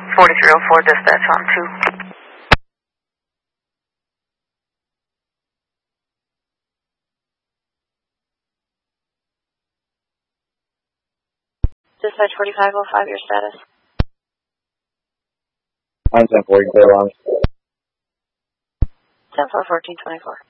4304 dispatch on 2. Dispatch 4505, your status? I'm 10-4, you can clear alarms. 10-4, 1424.